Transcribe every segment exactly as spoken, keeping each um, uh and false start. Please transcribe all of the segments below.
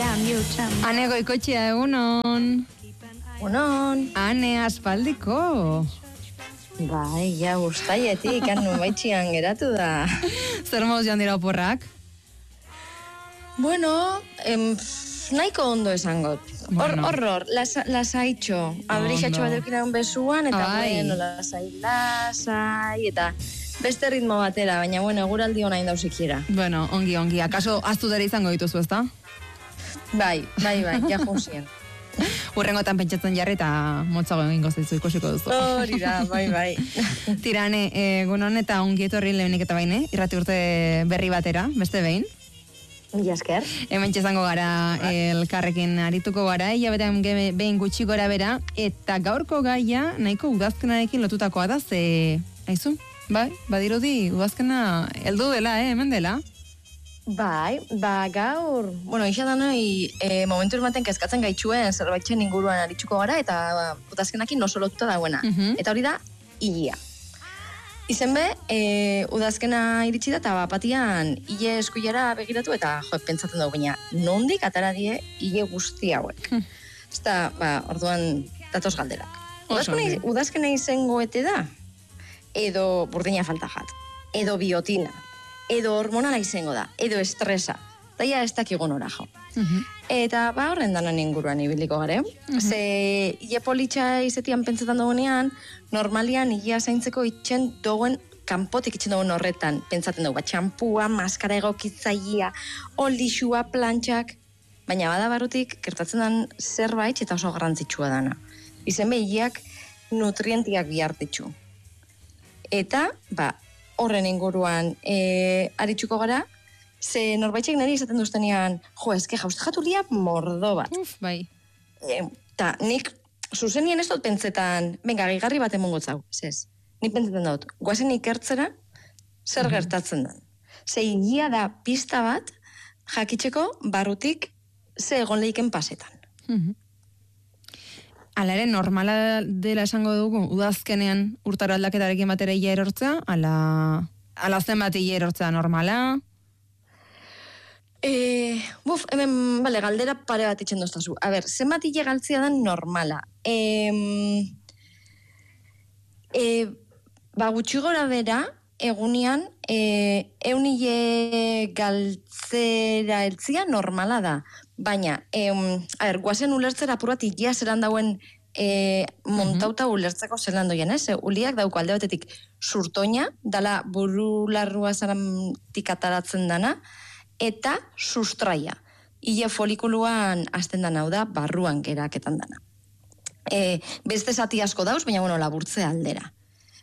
Ane Goikoetxea, egunon. Egunon. Ane, aspaldiko. Bai, ja, ustaietik, anu baitxian geratu da. Zer moz joan dira oporrak? Bueno, em, nahiko ondo esangot. Hor, Bueno. hor, hor, lasa, lasaitxo. Abrixatxo bat eukin besuan, eta Ai. bueno, lasai, lasai, eta beste ritmo batera, baina, bueno, eguraldi hona indauzikiera. Bueno, ongi, ongi. Akaso aztu dara izango dituzu, ezta? Bai, bai, bai, ja juzien. Urrengotan pentsatzen jarri eta motzago egingo zaizu ikusiko duzu. Hori da, bai, bai. Tirane, egunon eta ongi etorri lehenik eta baine, irrati urte berri batera, beste behin. Mila esker. Hemen txezango gara elkarrekin arituko gara, hilabetean ge- behin gutxi gora bera, eta gaurko gaia nahiko udazkenarekin lotutakoa da, ze... Aizu, bai, badirudi udazkena heldu dela, eh, hemen dela. Bai, ba gaur, bueno, isa da noi e, momentu ematen kezkatzen gaitxuen zerbaitxen inguruan aritsuko gara eta ba, udazkenakin oso lotuta dagoena. Mhm. Eta hori da, hilia. Izen be, e, udazkena iritsi da eta bapatian hile eskuilera begiratu eta jo, pentsatzen dugu baina, nondik atara die hile guzti hauek. Hm. Ezta, ba, orduan datoz galderak. Oso Udazkena, ongi. udazkena izango ete da, edo burdina falta jat, edo biotina, edo hormonala izango da, edo estresa. Daia ez dakigun ora jo. Mhm. Eta ba horren danan inguruan ibiliko gare. Ze hile politxa izetian pentsetan dugunean, normalian hilea zaintzeko itxen dogen kanpotik itxen dugun horretan. Pentsaten dugu, ba, txampua, maskara egokitzaia, oldixua, plantxak, baina bada barrutik gertatzen den zerbait eta oso garrantzitsua dana. Izen be hileak nutrientiak bihartitxu. Eta, ba, horren inguruan e, aritsuko gara, ze norbaitxek niri izaten duztenean, jo, ezke jauste jaturia mordo bat. Uf, bai. Eta nik zuzenien ez dut pentsetan, venga, gigarri bat emongo zau, zez. Nik pentsetan dut, guazen ikertzera, zer gertatzen den. Ze hilia da pista bat, jakitzeko barrutik ze egon lehiken pasetan. Mhm. Ala ere, normala dela esango dugu, udazkenean urtaro aldaketarekin batera hile erortzea, ala, ala zenbat hile erortzea normala? E, buf, hemen, bale, galdera pare bat itxen doztazu. A ber, zenbat hile galtzia da normala. E, e, ba, gutxi gora bera, egunean, e, eun hile galtzera eltzia normala da. Baina, e, a ber, guazen ulertzera apur bat hilea zelan dauen e, montauta ulertzeko zelan doien, ez? E, uliak dauko alde batetik surtoina, dala burularrua zarantik ataratzen dana, eta sustraia. Ile folikuluan hasten dana, hau da, barruan geraketan dana. E, beste zati asko dauz, baina, bueno, laburtzea aldera.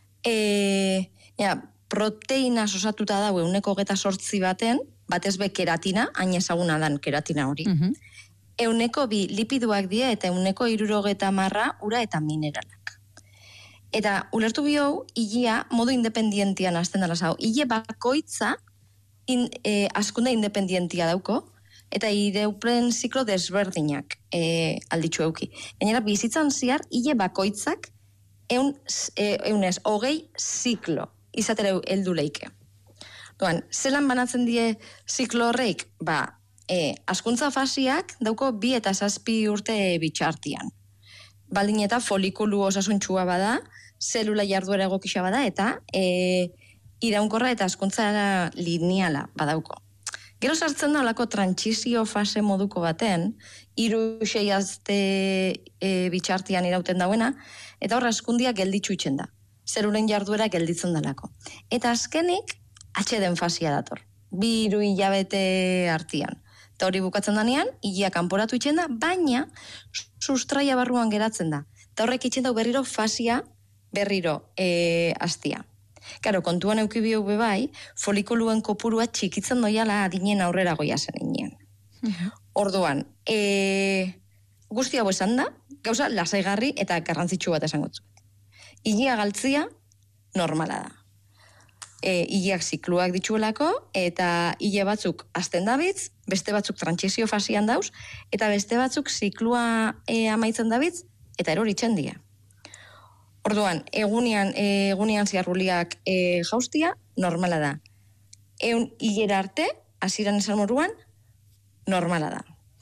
E, ja, proteina osatuta dago euneko geta sortzi baten, batez be keratina, hain ezaguna dan keratina hori. Mhm. Euneko bi lipiduak die eta euneko irurogeta marra ura eta mineralak. Eta ulertu bihou, hilea modu independientian hasten dela zau. Hile bakoitza in, e, askunde independientia dauko, eta ireupen ziklo desberdinak e, alditxu euki. Gainera, bizitzan ziar, hile bakoitzak eun, e, eunez, hogei ziklo izatera heldu leike. Duan, zelan banatzen die ziklo horreik? Ba, e, askuntza fasiak dauko bi eta zazpi urte bitxartian. Baldin eta folikulu osasuntxua bada, zelula jarduera egokisa bada, eta e, iraunkorra eta askuntza lineala badauko. Gero sartzen da olako trantsizio fase moduko baten, hiru sei aste e, bitxartian irauten dauena, eta hor askundia gelditzu itzen da. Zelulen jarduera gelditzen dalako. Eta azkenik, atxeden fasia dator. Bi hiru hilabete artian. Eta hori bukatzen danean, hilea kanporatu itzen da, baina sustraia barruan geratzen da. Eta horrek itzen dau berriro fasia berriro e, astia. Karo, kontuan eukibio bebai, folikuluen kopurua txikitzen doiala adinen aurrera goia zen inean. Orduan, e, guzti hau esan da, gauza lasaigarri eta garrantzitsu bat esango zuet. Hilea galtzia normala da. E, hileak zikluak dituelako, eta hile batzuk azten dabitz, beste batzuk trantsizio fasian dauz, eta beste batzuk ziklua e, amaitzen dabitz, eta eroritzen dira. Orduan, egunean, e, egunean ziarruliak e, jaustia, normala da. Eun hilera arte, hasieran esan moruan, normala da.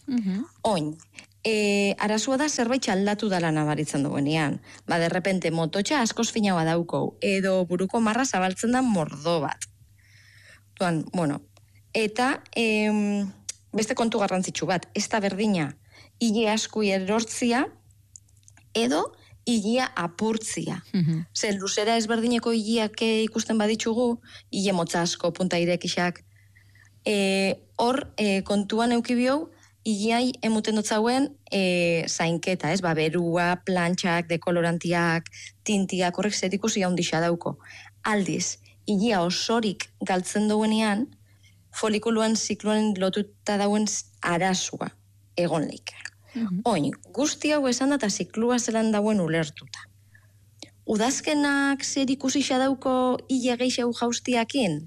Mm-hmm. Oin, e, arazua da zerbait aldatu dala nabaritzen duenean. Ba, derrepente, mototxa askoz finaua dauko, edo buruko marra zabaltzen da mordo bat. Duan, bueno, eta em, beste kontu garrantzitsu bat, ez da berdina, hile asko erortzia, edo hilia apurtzia. Mm-hmm. Ze, luzera ezberdineko hiliak ikusten baditzugu, hile motza asko, punta irekixak, e, hor e, kontuan eukibiou, hiliai emuten dutzauen e, zainketa, ez? Ba, berua, plantxak, dekolorantiak, tintiak, horrek zer ikusi haundisa dauko. Aldiz, hilia osorik galtzen duenean, folikuluan zikluan lotuta dauen arazua egon leike. Mm-hmm. Oin, guzti hau esan da eta ziklua zelan dauen ulertuta. Udazkenak zer ikusi dauko hile geixau jaustiakin?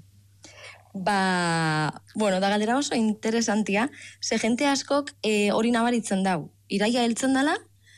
Ba, bueno, da galdera oso interesantia, ze jente askok e, hori nabaritzen dau. Iraia heltzen dela,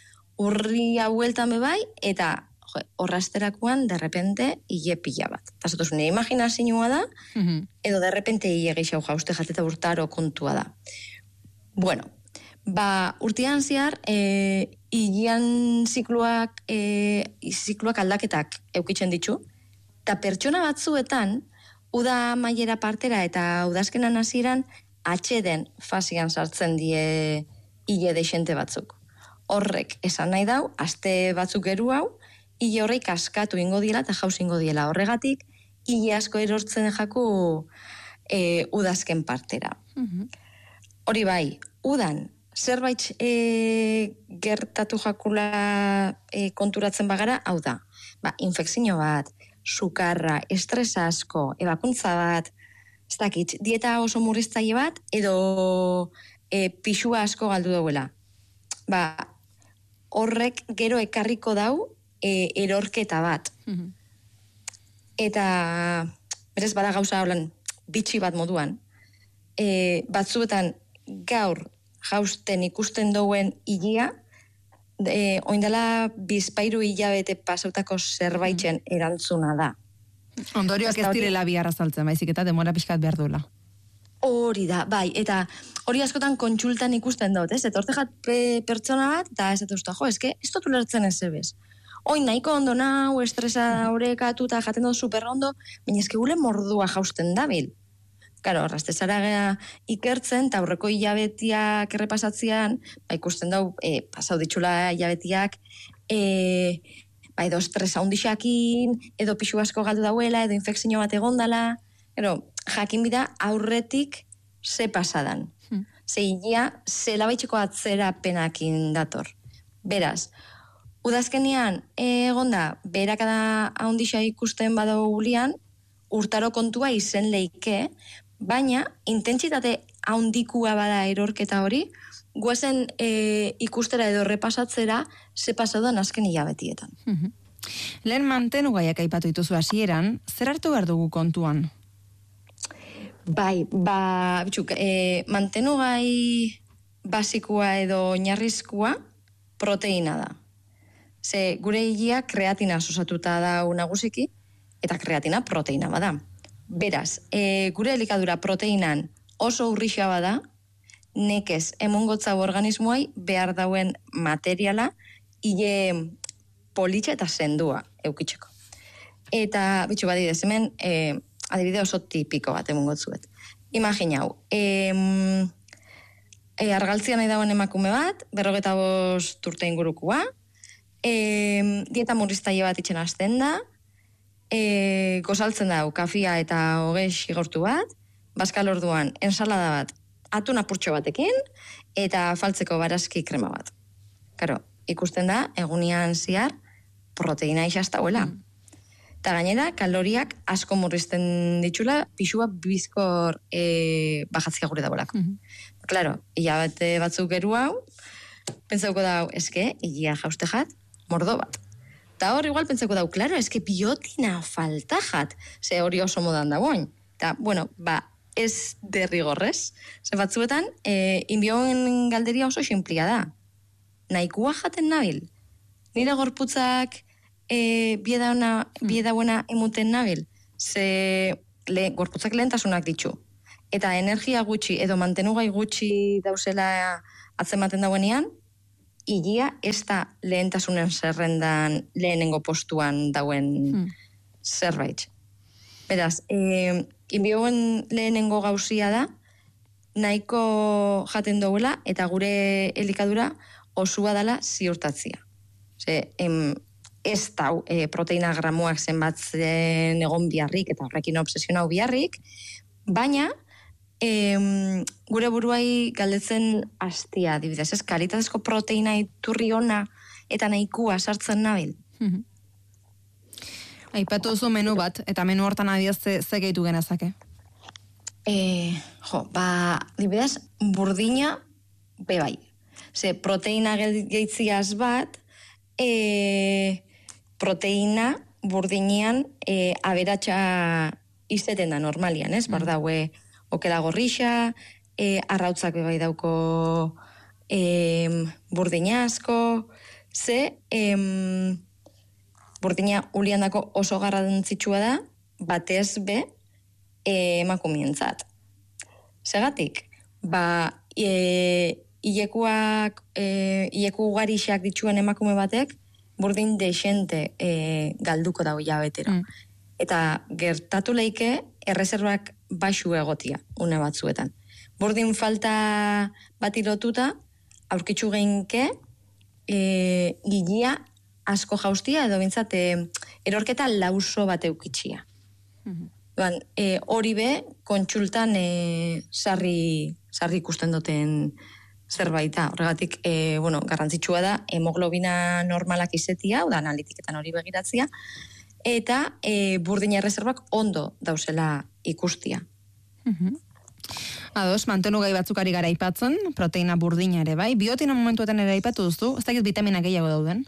urri haueltan bebai, eta horrazterakuan, derrepente, hile pila bat. Eta zatuz, nire imaginazioa da, mm-hmm. edo derrepente hile geixau jauste jateta urtaro kontua da. Bueno, ba, urtean zehar, e, hilean zikluak, e, zikluak aldaketak eukitzen ditu, eta pertsona batzuetan, uda mailera partera eta udazkenan hasieran atxeden fasian sartzen die hile deixente batzuk. Horrek esan nahi dau, aste batzuk geru hau, hile horreik askatu ingo diela eta jauz ingo diela. Horregatik, hile asko erortzen jaku e, udazken partera. Mm-hmm. Hori bai, udan, zerbait e, gertatu jakula e, konturatzen bagara, hau da, ba, infekzio bat, sukarra, estresa asko, ebakuntza bat, ez dakit, dieta oso murriztaile bat, edo e, pixua asko galdu dauela. Ba, horrek gero ekarriko dau e, erorketa bat. Mm-hmm. Eta, berez bada gauza holan, bitxi bat moduan, e, batzuetan gaur jausten ikusten duen hilia, E, oindela bizpairu hilabete pasautako zerbaitzen erantzuna da. Ondorioak ez direla biharra azaltzen, baizik eta demora pixkat behar duela. Hori da, bai, eta hori askotan kontsultan ikusten dut, ez? Eta orte jat pertsona bat, eta ez dut, jo, eske, ez dut ulertzen ez ebez. Oin nahiko ondo nau, estresa horrekatu eta jaten dut super ondo, baina eske gule mordua jausten dabil. Karo, rastezara ikertzen, eta aurreko hilabetiak errepasatzean, ba, ikusten dau, e, pasau ditxula hilabetiak, e, ba, edo estresa hundixakin, edo pixu asko galdu dauela, edo infekzio bat egondala, ero, jakin bida aurretik ze pasadan. Hmm. Ze hilia, ze labaitxeko atzera penakin dator. Beraz, udazkenian egonda, berakada hundixa ikusten badau gulian, urtaro kontua izen leike, baina intentsitate haundikua bada erorketa hori, guazen e, ikustera edo repasatzera ze pasaudan azken hilabetietan. Mm-hmm. Lehen mantenu gaiak aipatu dituzu hasieran, zer hartu behar dugu kontuan? Bai, ba, bitxuk, e, mantenu gai basikoa edo oinarrizkoa proteina da. Ze gure hilia kreatina osatuta da nagusiki, eta kreatina proteina bada. Beraz, e, gure elikadura proteinan oso urrixa bada, nekez emongotzau organismoai behar dauen materiala hile politxa eta sendua eukitzeko. Eta, bitxu badidez, hemen e, adibide oso tipiko bat emongotzuet. Imaginau, e, e, argaltzia nahi dauen emakume bat, berrogeta bost urte ingurukua, e, dieta murriztaile bat itxen hasten da, E, gozaltzen dau, kafia eta hogei xigortu bat, bazkal orduan ensalada bat, atun apurtxo batekin, eta faltzeko barazki krema bat. Karo, ikusten da, egunian ziar, proteina isaztauela. Mm. Eta gainera, kaloriak asko murrizten ditxula, pixua bizkor e, bajatzia gure dagoelako. Mm-hmm. Claro, hilabete batzuk geru hau, pentsauko dau, eske, hilia jaustejat, mordo bat. Eta hor, igual, pentsako dau, klaro, eske biotina faltajat, ze hori oso modan dagoen. Eta, bueno, ba, ez derrigorrez. Ze batzuetan, e, inbioen galderia oso xinplia da. Nahikua jaten nabil. Nire gorputzak e, bieda buena emuten nabil. Ze le, gorputzak lehentasunak ditu. eta energia gutxi edo mantenugai gutxi dauzela atzematen dauenean, igia ez da lehentasunen zerrendan lehenengo postuan dauen hmm. zerbait. Beraz, e, inbioen lehenengo gauzia da, nahiko jaten duela eta gure elikadura osua dela ziurtatzia. Ze, em, ez dau e, proteina gramoak zenbatzen egon biharrik eta horrekin obsesionau biharrik, baina em, gure buruai galdetzen hastia, adibidez, ez kalitatezko proteina iturri ona eta nahikua sartzen nabil. Aipatu duzu menu bat, eta menu hortan adiaz ze, ze gehitu genezake? E, jo, ba, adibidez, burdina bebai. Ze proteina gehitziaz bat, e, proteina burdinean e, aberatsa izeten da normalian, ez? Mm. Bar daue okela gorrixa, e, arrautzak bebai dauko e, burdina asko, ze e, burdina uliandako oso garrantzitsua da, batez be e, emakumientzat. Segatik, ba, e, ilekuak, e, ileku ugarixak dituen emakume batek, burdin desente e, galduko dago jabetera. Mm. Eta gertatu leike, erreserbak baxu egotia, une batzuetan. Burdin falta bat irotuta, aurkitzu geinke, e, gilia asko jaustia, edo bintzat, e, erorketa lauso bat eukitxia. Mm-hmm. Duan, e, hori be, kontsultan e, sarri, sarri ikusten duten zerbaita. Horregatik, e, bueno, garrantzitsua da, hemoglobina normalak izetia, da analitiketan hori begiratzia, eta e, burdina erreserbak ondo dauzela ikustia. Mm-hmm. Ados, mantenu gai batzukari gara aipatzen, proteina burdina ere, bai? Biotina momentuetan ere aipatu duzu, ez dakit vitamina gehiago dauden?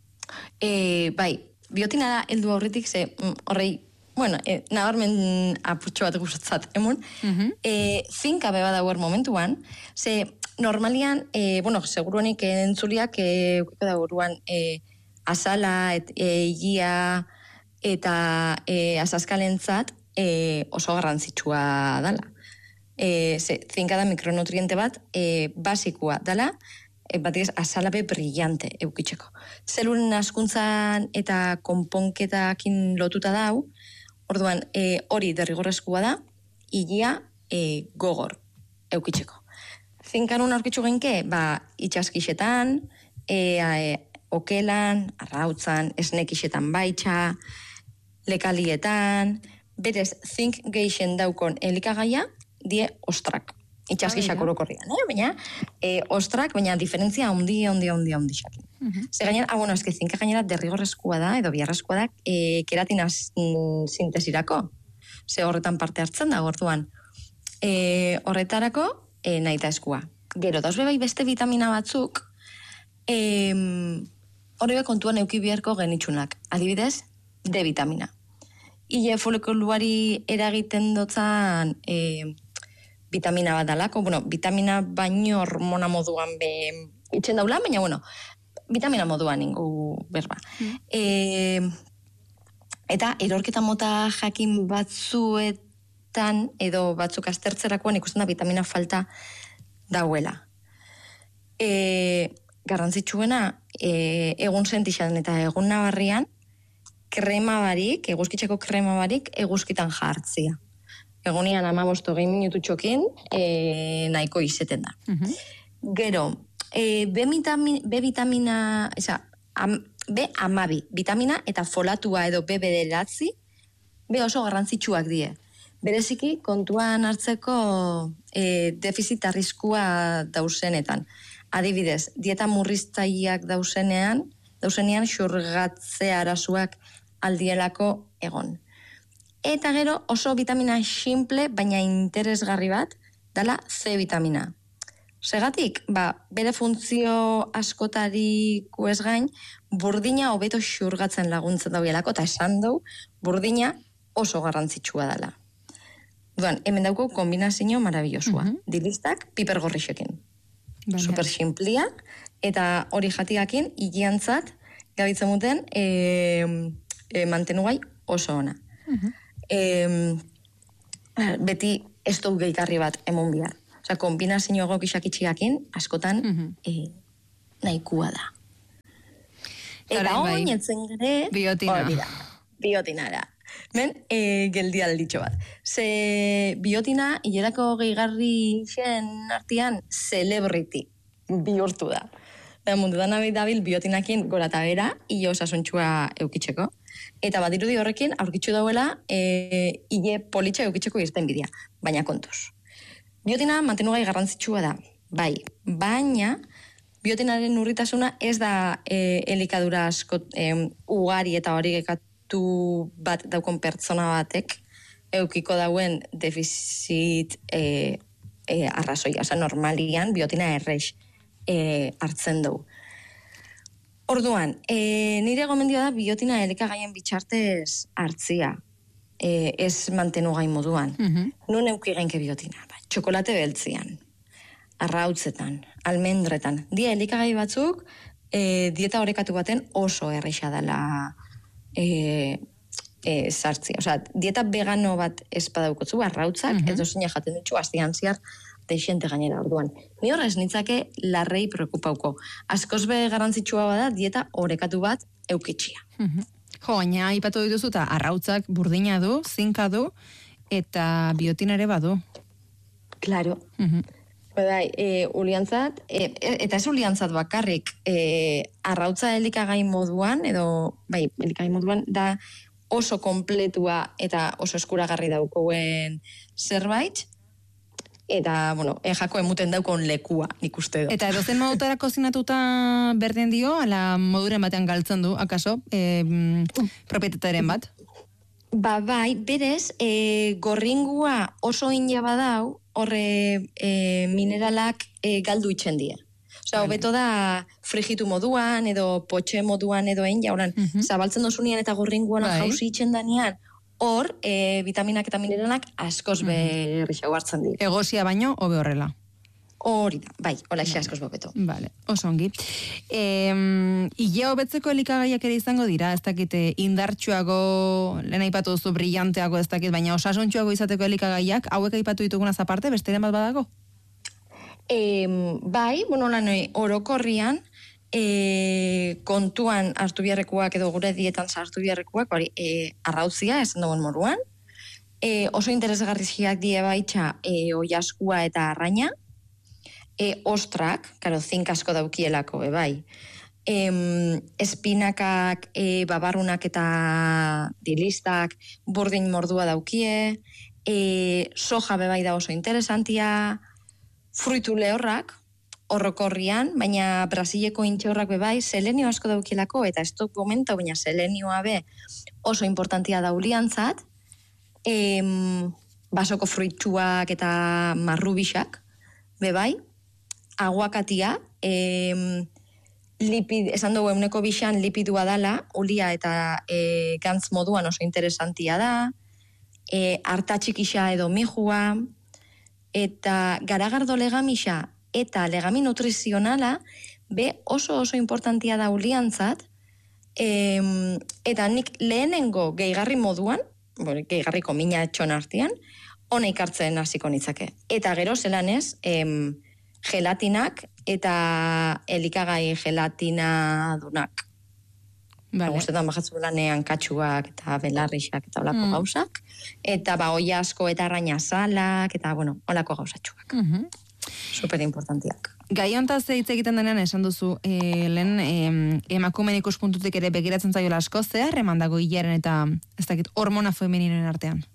E, bai, biotina da heldu aurretik, ze horrei, bueno, e, nabarmen apurtxo bat gustatzat, emon, mm-hmm. e, zinka beba dauer momentuan, ze normalian, e, bueno, seguruanik entzuliak e, da buruan e, azala, et, e, igia eta e, azaskalentzat e, oso garrantzitsua dala. E, ze, zinka da mikronutriente bat e, basikua dala, e, bat ez azalabe brillante eukitzeko. Zelulen askuntzan eta konponketakin lotuta dau, orduan e, hori derrigorrezkoa da, igia e, gogor eukitzeko. Zinkanun aurkitzu genke, ba, itxaskixetan, e, e, okelan, arrautzan, esnekixetan baitxa, lekalietan, berez, zink geixen daukon elikagaia, die ostrak. Itxaskixak orokorrian, eh? Baina, e, ostrak, baina diferentzia handi, handi, handi, handi xakin. Uh-huh. Ze gainera, ah, bueno, eske zinka gainera derrigorrezkoa da, edo biharrezkoa da, e, keratina sintesirako. Ze horretan parte hartzen da, orduan. E, horretarako, E, nahi eta eskua. Gero, dauz bebai beste vitamina batzuk, e, hori be kontuan euki biharko genitxunak. Adibidez, D vitamina. Ile folikuluari eragiten dotzan e, vitamina bat dalako. Bueno, vitamina baino hormona moduan be itxen daula, baina, bueno, vitamina moduan ingu berba. Mm. E, eta erorketa mota jakin batzuet edo batzuk aztertzerakoan ikusten da vitamina falta dauela. E, garrantzitsuena, e, egun sentixan eta egun nabarrian, krema barik, eguzkitzeko krema barik, eguzkitan jartzia. Egunian amabosto gehi minutu txokin, e, nahiko izeten da. Uh-huh. Gero, e, B, vitamina, B vitamina, eza, am, B amabi, vitamina eta folatua edo B bederatzi, B oso garrantzitsuak die. Bereziki, kontuan hartzeko e, defizit arriskua dausenetan. Adibidez, dieta murriztaileak dausenean, dausenean xurgatze arazoak aldielako egon. Eta gero oso vitamina simple, baina interesgarri bat, dala C vitamina. Segatik, ba, bere funtzio askotariko ez gain, burdina hobeto xurgatzen laguntzen dauelako, eta esan du, burdina oso garrantzitsua dela. Duan, hemen dauko kombinazio marabillosua. Uh-huh. Dilistak, piper gorrixekin. Super simplia, eta hori jatiakin, higiantzat, gabitzen muten, e, e, mantenugai oso ona. Uh-huh. E, beti ez dugu gehikarri bat emon bihar. Osea, kombinazio egokixak itxiakin, askotan mm-hmm. e, nahikua da. Eta hori etzen gire... Biotina. Olbida, biotinara. Men, e, geldi alditxo bat. Ze biotina, hilerako gehigarri zen artean, celebrity bihurtu da. Da, mundu da nabi dabil biotinakin gora eta bera, hile osasuntxua eukitzeko. Eta badirudi horrekin, aurkitzu dauela, e, hile politxa eukitzeko irten bidea. Baina kontuz. Biotina mantenugai garrantzitsua da. Bai, baina biotinaren urritasuna ez da e, elikadura asko e, ugari eta hori gekatu bat daukon pertsona batek eukiko dauen defizit e, e, arrazoia. Osa, normalian biotina errex e, hartzen dugu. Orduan, e, nire gomendioa da biotina elikagaien bitxartez hartzia. E, ez mantenugai moduan. Mm-hmm. Nun euki genke biotina. Ba, txokolate beltzian, arrautzetan, almendretan. Dia elikagai batzuk e, dieta horekatu baten oso erreixa dela e, e, sartzia. Osea, dieta vegano bat espadaukotu, arrautzak, mm-hmm. edo zein jaten ditzu, astian ziar, deixente gainera orduan. Ni horrez nintzake larrei preokupauko. Askoz be garrantzitsua bada dieta horekatu bat eukitxia. Mm-hmm. Jo, baina ipatu dituzu eta arrautzak burdina du, zinka du, eta biotinare badu. Claro. Mm-hmm. Bai, e, uliantzat, e, eta ez uliantzat bakarrik, e, arrautza elikagai moduan, edo, bai, elikagai moduan, da oso kompletua eta oso eskuragarri daukoen zerbait, eta, bueno, e, jako emuten daukon lekua, nik uste do. Eta edozen modutara kozinatuta berdin dio, ala moduren batean galtzen du, akaso, e, propietataren bat? Ba, bai, berez, e, gorringua oso inja badau, horre e, mineralak e, galdu itxen die. Osa, vale. Hobeto da frigitu moduan, edo potxe moduan, edo ein, jauran, uh-huh. zabaltzen dozunean eta gorringuan bai. Jauzi itxen danean, hor, e, vitaminak eta mineralak askoz uh-huh. berri jau hartzen dira. Egozia baino, hobe horrela. Hori da, bai, hola isi askoz bobeto. Vale, oso ongi. E, Ile hobetzeko elikagaiak ere izango dira, ez dakit indartsuago, lehen aipatu duzu brillanteago ez dakit, baina osasuntsuago izateko elikagaiak, hauek aipatu ditugunaz aparte, besteren bat badago? E, bai, bueno, lan orokorrian, e, kontuan hartu biharrekuak edo gure dietan sartu biharrekuak, hori, e, arrautzia, esan dagoen moruan, e, oso interesgarriziak die baitxa e, oiaskua eta arraina, E, ostrak, karo, zink asko daukielako, e, bai. E, espinakak, e, babarrunak eta dilistak, burdin mordua daukie, e, soja bebai da oso interesantia, fruitu lehorrak, horrokorrian, baina Brasileko intxorrak bebai, selenio asko daukielako, eta ez duk gomenta, baina selenioa be oso importantia dauliantzat, e, basoko fruituak eta marrubixak, bebai, aguakatia, e, lipid, esan dugu euneko bixan lipidua dala, ulia eta e, gantz moduan oso interesantia da, e, hartatxikisa edo mijua, eta garagardo legamisa eta legami nutrizionala, be oso oso importantia da uliantzat, e, eta nik lehenengo gehigarri moduan, bueno, gehigarriko mina etxon artean, hona ikartzen hasiko nitzake. Eta gero zelan ez, em, gelatinak eta elikagai gelatina dunak. Vale. Gustetan bajatzu lanean katxuak eta belarrixak eta olako mm. gauzak. Eta ba oi asko eta arraina salak eta bueno, olako gauzatxuak. Mm-hmm. Super importantiak. Gai hontaz hitz egiten denean esan duzu, e, lehen e, emakumeen ikuspuntutik ere begiratzen zaiola asko, zehar eman dago hilaren eta ez dakit hormona femeninen artean?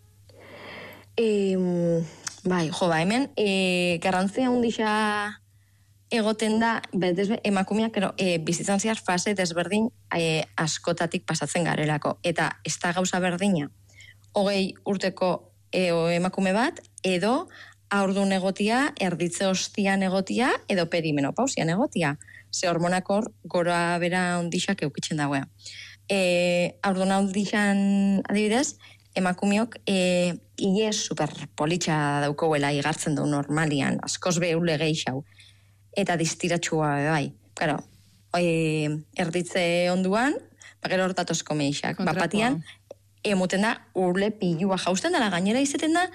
E, bai, jo, ba, hemen e, garrantzia hundisa egoten da, betez emakumeak e, bizitzan zehar fase desberdin e, askotatik pasatzen garelako. Eta ez da gauza berdina, hogei urteko e, emakume bat, edo haurdun egotia, erditze hostian egotia, edo perimenopausian egotia. Ze hormonakor gora bera ondixak eukitzen dagoea. E, haurdun ondixan adibidez, emakumeok e, ile super politxa daukouela igartzen du normalian, askoz beule geixau, eta distiratxua bai. Claro, e, erditze onduan, bagero hortatozko meixak. Bapatian, emuten da urle pilua jausten dela, gainera izeten da,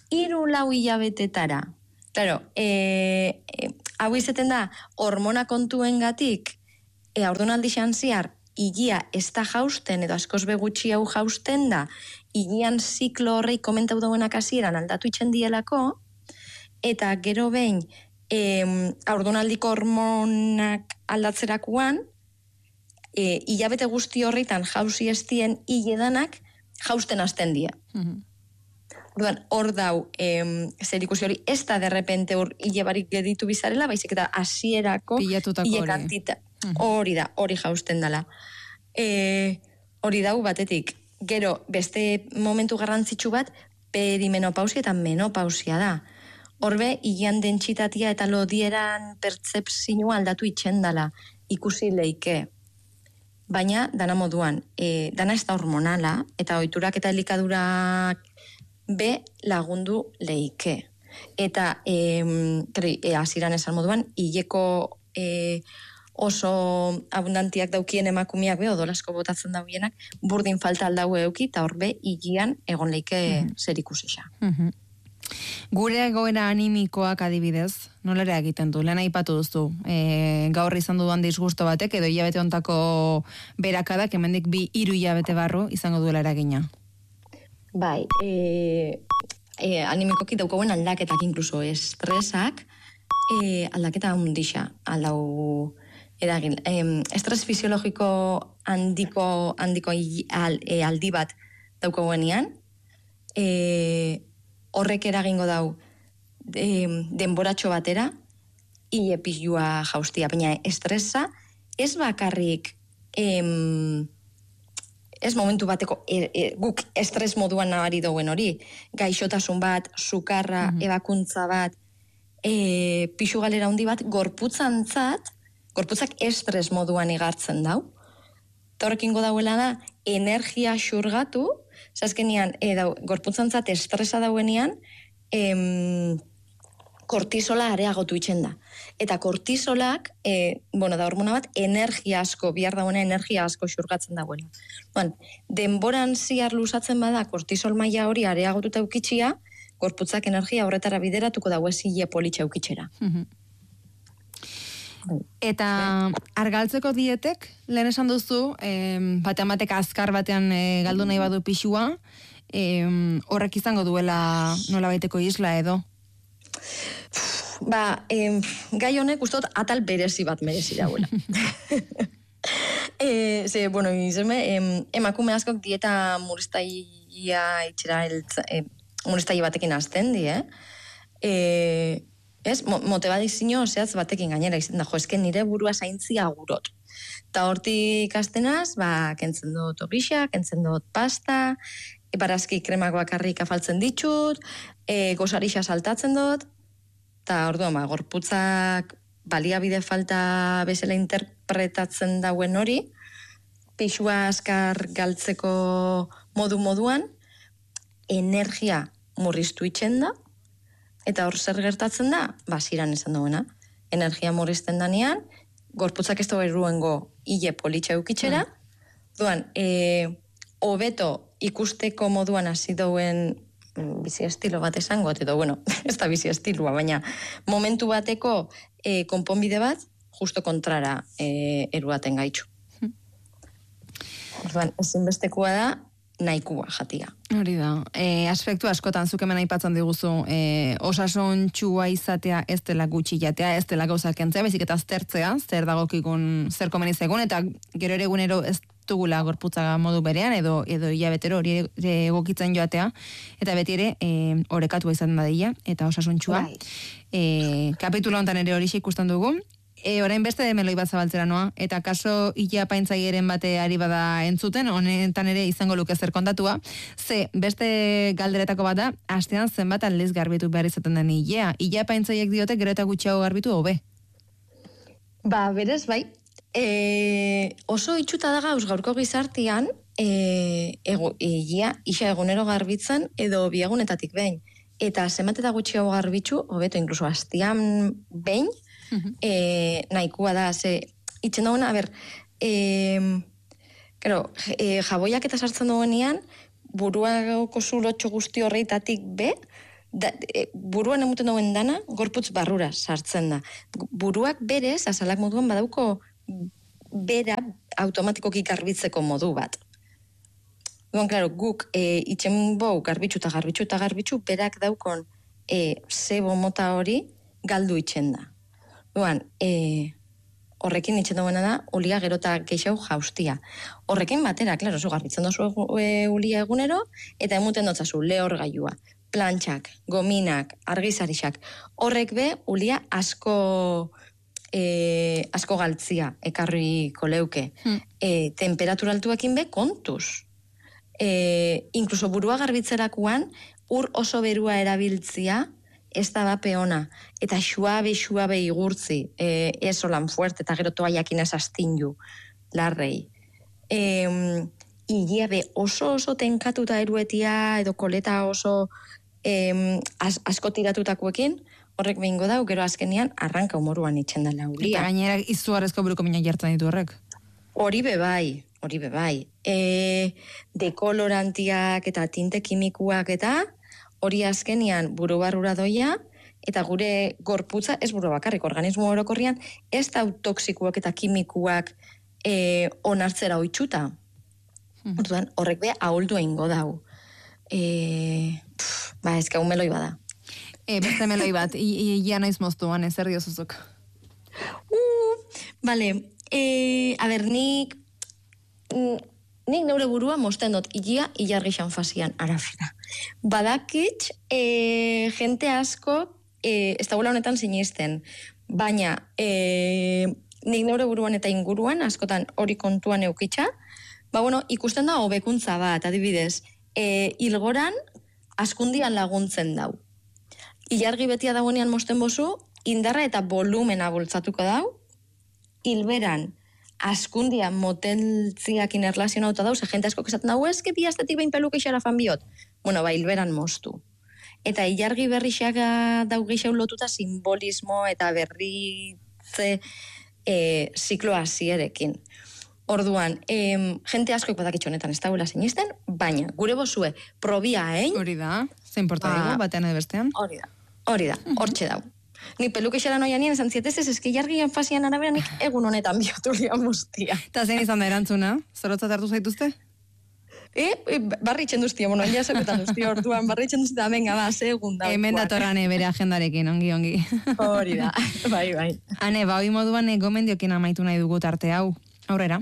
hiru lau hilabetetara. Claro, e, e, hau izeten da, hormona kontuengatik, e, ordunaldi xantziar, igia ez da jausten, edo askoz begutxi hau jausten da, igian ziklo horrei komentau dauenak hasieran aldatu itxen dielako, eta gero behin, e, ordunaldiko hormonak aldatzerakuan, e, hilabete guzti horreitan jauzi estien hiledanak jausten hasten dira. Mm-hmm. Orduan, hor dau, em, zer ikusi hori, ez da derrepente hor hile barik geditu bizarela, baizik eta hasierako hile kantita. Hori da, hori jausten dela. E, hori dau batetik, gero, beste momentu garrantzitsu bat, perimenopausia eta menopausia da. Horbe, hilean dentsitatia eta lodieran pertzepzioa aldatu itxen dela, ikusi leike. Baina, dana moduan, e, dana ez da hormonala, eta ohiturak eta elikadurak be lagundu leike. Eta, e, e, aziran esan moduan, hileko e, oso abundantiak daukien emakumiak be, odolasko botatzen daukienak, burdin falta aldau euki, eta horbe, higian egon leike mm-hmm. zer ikusisa. Mm-hmm. Gure egoera animikoak adibidez, nolera egiten du? Lehen aipatu duzu, e, gaur izan dudan disgusto batek, edo hilabete ontako berakadak, hemendik bi hiru hilabete barru izango duela eragina. Bai, e, e, animikoki daukauen aldaketak, inkluso estresak, e, aldaketa handixa, aldau eragin. E, estres fisiologiko handiko, handiko al, e, aldi bat daukauenean, e, horrek eragingo dau e, denboratxo batera, hile pizua jaustia, baina estresa ez bakarrik em, ez momentu bateko e, e, guk estres moduan nabari dauen hori, gaixotasun bat, sukarra, mm-hmm. ebakuntza bat, e, pixu galera handi bat, gorputzantzat, gorputzak estres moduan igartzen dau. Torrekingo dauela da, energia xurgatu, zazkenian, e, dau, gorputzantzat estresa dauenean, em, kortisola areagotu itxen da. Eta kortisolak, e, bueno, da hormona bat, energia asko, bihar dagoena energia asko xurgatzen dagoela. Bueno, denboran ziar luzatzen bada, kortisol maila hori areagotuta eukitxia, gorputzak energia horretara bideratuko dago ezile politxa eukitxera. Mm-hmm. Eta argaltzeko dietek, lehen esan duzu, eh, batean batek azkar batean eh, galdu nahi badu pixua, eh, horrek izango duela nola baiteko isla edo? Ba, em, gai honek ustot atal berezi bat merezi dauela. e, ze, bueno, izeme, em, emakume askok dieta murriztaia itxera, e, murriztaia batekin azten di, eh? E, ez, motebadizio zehatz batekin gainera izan da, jo, esken nire burua zaintzia agurot. Ta hortik astenaz, ba, kentzen dut obrisa, kentzen dut pasta, e, barazki kremak bakarrik afaltzen ditut, e, gozarixa saltatzen dut, eta orduan, ba, gorputzak baliabide falta bezala interpretatzen dauen hori, pixua askar galtzeko modu-moduan, energia murriztu itxen da, eta hor zer gertatzen da, ba, ziran esan duena, energia murrizten danean, gorputzak ez da beruengo hile politxa eukitxera, mm. duan, e, hobeto ikusteko moduan hasi dauen bizi estilo bat esango, edo, bueno, ez da bizi estilua, baina momentu bateko e, konponbide bat, justo kontrara e, eruaten gaitxu. Hmm. Orduan, ezinbestekoa da, nahikua jatia. Hori da. E, aspektu askotan zuk hemen aipatzen diguzu, e, osasun txua izatea ez dela gutxi jatea, ez dela gauzak kentzea, baizik eta aztertzea, zer dagokikun, zer komeni zegoen, eta gero ere egunero ez dugula gorputza modu berean, edo edo hilabetero hori egokitzen joatea, eta beti ere e, orekatua izan dadila, eta osasuntxua. E, kapitulo honetan ere hori ikusten dugu. E, orain beste meloi bat zabaltzera noa, eta kaso hila paintzaieren bate ari bada entzuten, honetan ere izango luke zer kontatua, ze beste galderetako bat da, astean zenbat aldiz garbitu behar izaten den hilea. Hila paintzaiek diote gero eta gutxiago garbitu hobe. Ba, berez, bai. E, oso itxuta da gauz gaurko gizartian, e, ego, ia, isa egunero garbitzen edo biagunetatik behin. Eta zenbat eta gutxiago garbitzu, hobeto, inkluso astian behin, uh-huh. e, nahikua da, ze, itxen dagoena, a ber, e, claro, e, jaboiak eta sartzen duenean, buruako zulotxo guzti horreitatik be, da, e, buruan emuten dauen dana, gorputz barrura sartzen da. Buruak berez, azalak moduan badauko bera automatikoki garbitzeko modu bat. Duan, klaro, guk e, itxen bau garbitzu eta garbitzu eta garbitzu, berak daukon e, zebo mota hori galdu itxen da. Duan, e, horrekin itxen dagoena da, ulia gerota geixau jaustia. Horrekin batera, klaro, zu garbitzen dozu e, ulia egunero, eta emuten dotzazu lehorgailua, plantxak, gominak, argizarixak. Horrek be, ulia asko... E, asko galtzia ekarriko leuke. Hmm. E, temperatura altuekin be kontuz. E, inkluso burua garbitzerakuan, ur oso berua erabiltzia, ez da bape ona. Eta xuabe, xuabe igurtzi, e, ez olan fuerte, eta gero toaiakin ez astinju, larrei. E, Igia be oso oso tenkatuta eruetia, edo koleta oso e, as, asko tiratutakoekin, horrek behingo dau, gero azkenian, arranka humoruan itxen dela ulia. Eta gainera izugarrezko buruko mina jartzen ditu horrek? Hori bebai, hori bebai. E, dekolorantiak eta tinte kimikuak eta hori azkenian buru barrura doia, eta gure gorputza, ez buru bakarrik, organismo orokorrian, ez da toksikuak eta kimikuak e, onartzera oitxuta. Hmm. Orduan, horrek be ahuldu egingo dau. E, pff, ba, ez que meloi bada. E, beste meloi bat, ia naiz moztuan, ez erdi osuzuk. Uh, vale, e, a ber, nik, nik neure burua mosten dut, ia ilargixan fasian arafera. Badakitx, e, jente asko, e, ez dagoela honetan sinisten, baina e, nik neure buruan eta inguruan, askotan hori kontuan eukitxa, ba, bueno, ikusten da hobekuntza bat, adibidez, e, ilgoran askundian laguntzen dau. Ilargi betia dagoenean mosten bozu, indarra eta volumena bultzatuko dau, hilberan askundia moteltziakin erlazionauta dau, ze jente asko esaten dau, ez, que bi astetik behin pelukeixara fan biot. Bueno, ba, hilberan moztu. Eta ilargi berrixak dau geixau lotuta simbolismo eta berritze e, ziklo hasierekin. Orduan, em, jente askoek badakitxo honetan ez dauela sinisten, baina gure bozue probia hein? Hori da, ze importa digu, batean edo bestean? Hori da, hori da, hortxe dau. Ni pelukexera noian nien esan zietez, ez eski jargien fasian arabera nik egun honetan biotulia mustia. Eta zein izan da erantzuna? Zorotzat hartu zaituzte? E, e barri itxenduztia, bueno, ja sepetan duztia orduan, barri itxenduztia, venga, ba, segun da. Hemen datorrane bere agendarekin, ongi, ongi. Hori da, bai, bai. Hane, ba, hoi moduan gomendiokin amaitu nahi dugu tarte hau. Aurrera?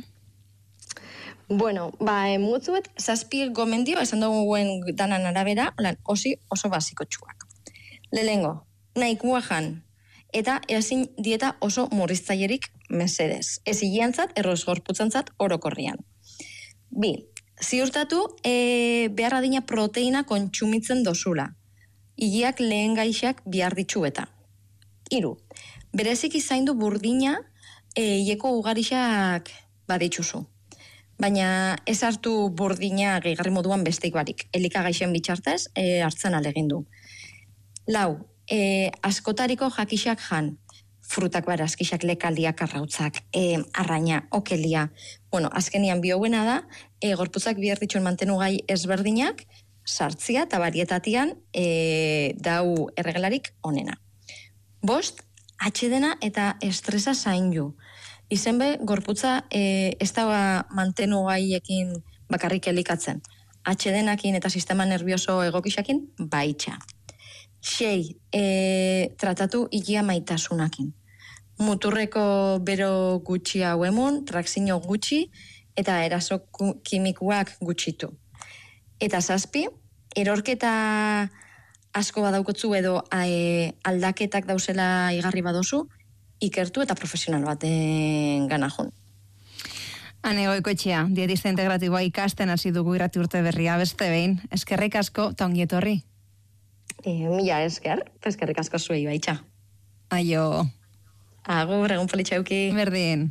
Bueno, ba, mutzuet, zazpi gomendio, esan duguen danan arabera, lan, osi oso basiko txuak. Lehengo, nahikua jan, eta ezin dieta oso murriztailerik mesedez. Ez higiantzat, erroz gorputzantzat, orokorrian. Bi, ziurtatu, e, behar adina proteina kontsumitzen dozula. Higiak lehen gaixak bihar ditxueta. Hiru, berezik izaindu burdina, e, hieko ugarixak baditxuzu. Baina ez hartu burdina gehigarri moduan besteik barik. Elikagaixen bitxartez, e, hartzen alegindu. Lau, e, askotariko jakixak jan. Frutak barazkixak, lekaldiak, arrautzak, e, arraina, okelia. Bueno, azkenian bioguena da, e, gorputzak bihar ditxun mantenu gai ezberdinak, sartzia eta barietatian e, dau erregelarik onena. Bost, atxedena eta estresa zaindu. Izenbe, gorputza e, ez da mantenu gaiekin bakarrik elikatzen. Atxedenakin eta sistema nervioso egokixakin baitxa. Sei, e, tratatu higia maitasunakin. Muturreko bero gutxi hauemun, trakzino gutxi, eta eraso kimikuak gutxitu. Eta zazpi, erorketa asko badaukotzu edo e, aldaketak dauzela igarri badozu, ikertu eta profesional baten gana jun. Hane Goikoetxea, dietista integratiboa ikasten hasi dugu irrati urte berria beste behin. Eskerrik asko eta ongi etorri. E, mila esker, eskerrik asko zuei baitxa. Aio. Agur, egun politxauki. Berdin.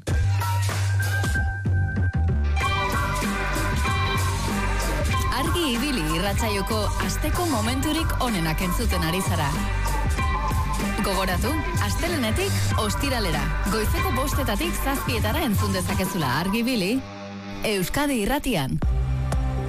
Argi ibili irratsaioko asteko momenturik onenak entzuten ari zara. Gogoratu, astelenetik ostiralera, goizeko bostetatik zazpietara entzun dezakezula argi ibili, Euskadi irratian.